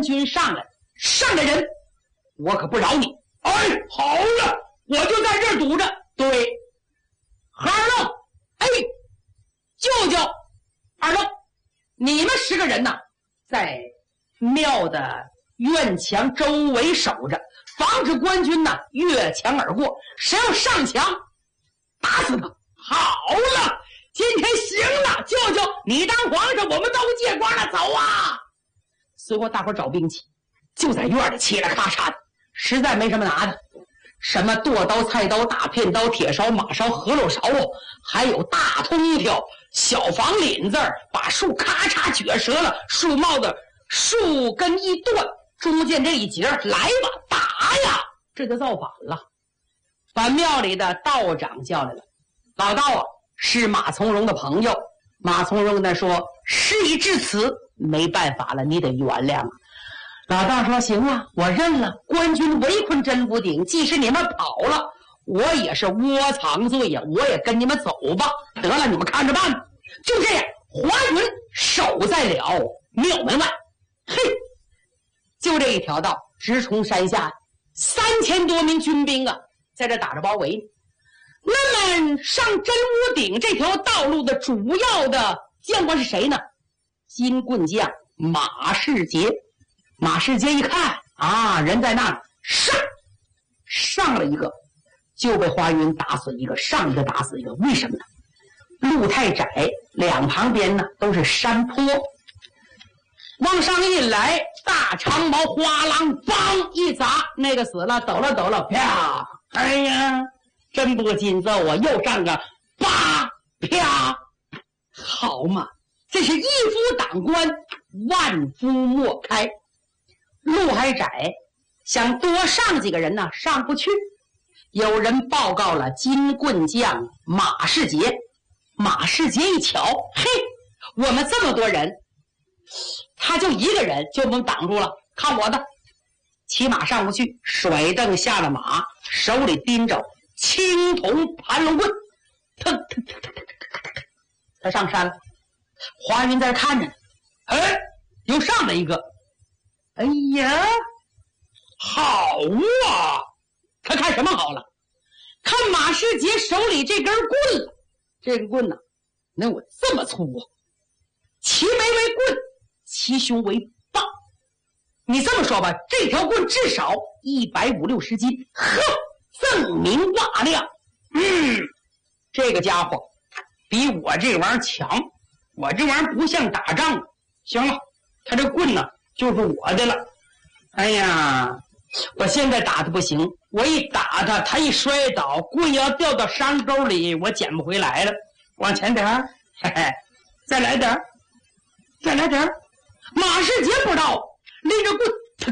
官军上来人，我可不饶你。 哎，好了，我就在这儿堵着。 对，何二愣，哎，舅舅，二愣，你们10个人呐，在庙的院墙周围守着，防止官军呐越墙而过，谁要上墙，打死他。 好了，今天行了，舅舅，你当皇上，我们都借光了，走啊！ 随后大伙找兵器，就在院里嘁啦咔嚓的，实在没什么拿的，什么剁刀、菜刀、大片刀、铁勺、马勺、河洛勺，还有大通条、小房领子，把树咔嚓撅折了，树帽的树根一断，中间这一截，来吧，打呀！这就造反了，把庙里的道长叫来了。老道啊，是马从容的朋友。马从容跟他说：“事已至此，没办法了，你得原谅啊。”老道说：“行啊，我认了。官军围困真福鼎，即使你们跑了，我也是窝藏罪呀，我也跟你们走吧。得了，你们看着办。”就这样，华云守在了庙门外。嘿，就这一条道直冲山下，3000多名军兵啊，在这打着包围。那么上真武鼎这条道路的主要的将官是谁呢？金棍将马士杰。马士杰一看啊，人在那儿，上了一个，就被华云打死一个，上一个打死一个。为什么呢？路太窄，两旁边呢都是山坡，往上一来，大长矛哗啷梆一砸，那个死了，抖了，啪！哎呀，真不禁揍啊！又上个叭啪，好嘛！这是一夫挡关，万夫莫开。路还窄，想多上几个人呢，上不去。有人报告了金棍将马士杰。马士杰一瞧，嘿，我们这么多人，他就一个人就能挡住了，看我的。骑马上不去，甩蹬下了马，手里拎着青铜盘龙棍，腾，他上山了。华云在这看着呢，哎，又上来一个，哎呀，好啊！他看什么好了？看马士杰手里这根棍了。这个棍呢，能有这么粗啊！其眉为棍，其胸为棒。你这么说吧，这条棍至少150-160斤，呵，锃明瓦亮。这个家伙比我这玩意儿强，我这玩意儿不像打仗。行了，他这棍呢就是我的了。哎呀，我现在打他不行，我一打他，他一摔倒，棍要掉到山沟里，我捡不回来了。往前点儿，嘿嘿，再来点儿，再来点儿。马士杰不知道，拎着棍，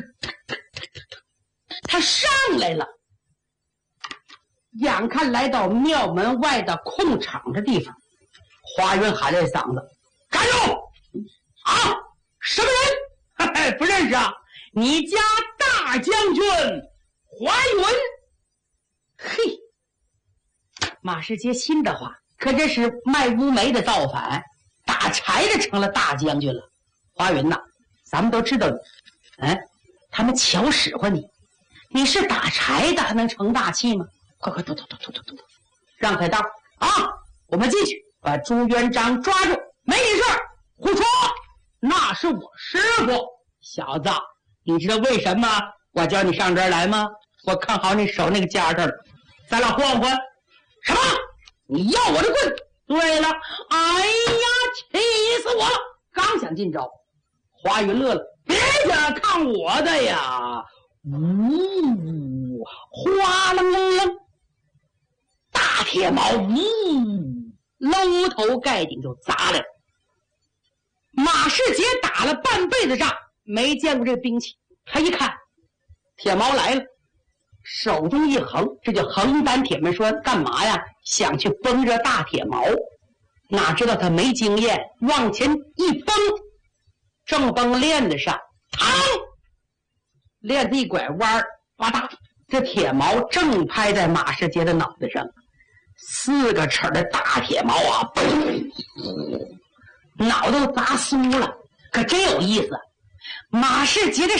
他上来了。眼看来到庙门外的空场的地方，华云喊了一嗓子：“站住！啊，什么人？嘿嘿，不认识啊？你家大将军华云。”嘿，马士杰心的话，可这是卖乌梅的造反，打柴的成了大将军了。华云呐，咱们都知道你，他们瞧使唤你，你是打柴的，还能成大器吗？快快，走，让开道啊！我们进去，把朱元璋抓住，没你事。胡说，那是我师傅。小子，你知道为什么我叫你上这儿来吗？我看好你手那个家这儿了，咱俩换换。什么？你要我的棍？对了，哎呀，气死我了！刚想进招，华云乐了，别家看我的呀！呜，哗楞楞楞，大铁矛搂头盖顶就砸来了。马士杰打了半辈子仗，没见过这个兵器，他一看铁矛来了，手中一横，这就横担铁门，说干嘛呀？想去崩这大铁矛，哪知道他没经验，往前一崩，正崩链子上，嘡，链子一拐弯，哇嗒，这铁矛正拍在马士杰的脑袋上，4个齿的大铁矛啊，脑袋都砸酥了。可真有意思，马士杰的